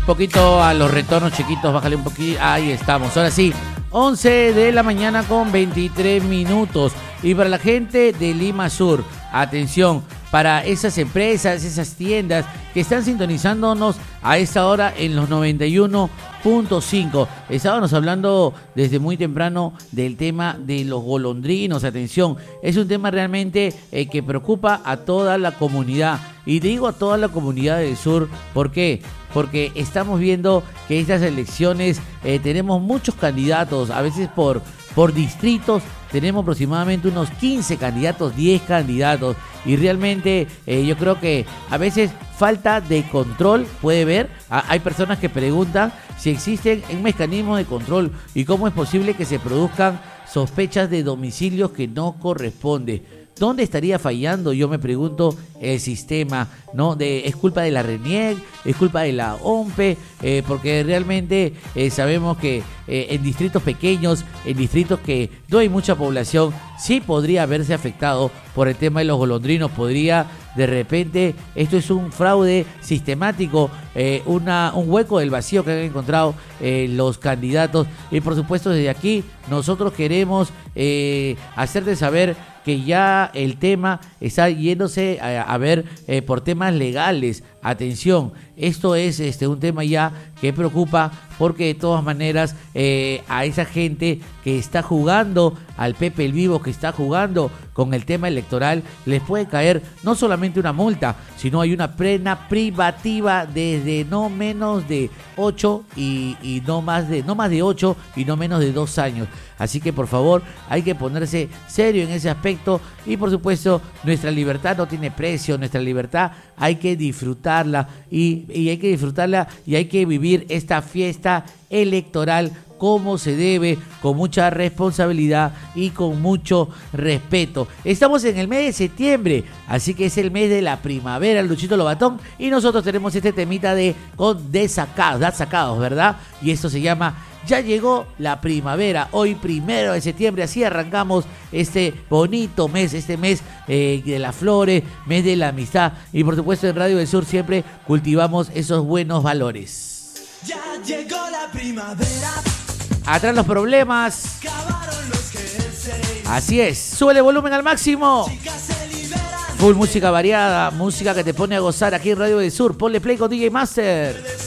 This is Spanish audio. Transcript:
poquito a los retornos chiquitos, bájale un poquito. Ahí estamos, ahora sí. 11 de la mañana con 23 minutos. Y para la gente de Lima Sur, atención, para esas empresas, esas tiendas que están sintonizándonos a esta hora en los 91.5. Estábamos hablando desde muy temprano del tema de los golondrinos. Atención, es un tema realmente que preocupa a toda la comunidad. Y digo a toda la comunidad del sur, ¿por qué? Porque estamos viendo que estas elecciones tenemos muchos candidatos, a veces por distritos. Tenemos aproximadamente unos 15 candidatos, 10 candidatos, y realmente yo creo que a veces falta de control puede haber. Hay personas que preguntan si existen un mecanismo de control y cómo es posible que se produzcan sospechas de domicilios que no corresponde. ¿Dónde estaría fallando? Yo me pregunto el sistema, ¿no? Es culpa de la RENIEC, es culpa de la OMPE, porque realmente sabemos que en distritos pequeños, en distritos que no hay mucha población, sí podría haberse afectado por el tema de los golondrinos. Podría, de repente, esto es un fraude sistemático, un hueco del vacío que han encontrado los candidatos. Y por supuesto, desde aquí nosotros queremos hacerte saber que ya el tema está yéndose a ver por temas legales. Atención, esto es un tema ya que preocupa, porque de todas maneras a esa gente que está jugando al Pepe el Vivo, que está jugando con el tema electoral, les puede caer no solamente una multa, sino hay una pena privativa desde no menos de 8 y no más de 8 y no menos de 2 años. Así que por favor hay que ponerse serio en ese aspecto, y por supuesto nuestra libertad no tiene precio, nuestra libertad hay que disfrutarla y hay que disfrutarla y hay que vivir esta fiesta electoral como se debe, con mucha responsabilidad y con mucho respeto. Estamos en el mes de septiembre, así que es el mes de la primavera, Luchito Lobatón, y nosotros tenemos este temita de sacados, ¿verdad? Y esto se llama Ya llegó la primavera, hoy 1 de septiembre, así arrancamos este bonito mes, este mes de las flores, mes de la amistad, y por supuesto en Radio del Sur siempre cultivamos esos buenos valores. Ya llegó la primavera. Atrás los problemas. Así es, sube el volumen al máximo. Full música variada, música que te pone a gozar aquí en Radio del Sur. Ponle play con DJ Master.